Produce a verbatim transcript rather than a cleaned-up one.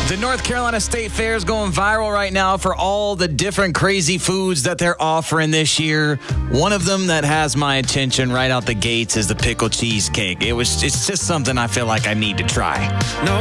The North Carolina State Fair is going viral right now for all the different crazy foods that they're offering this year. One of them that has my attention right out the gates is the pickle cheesecake. It was, it's just something I feel like I need to try. No.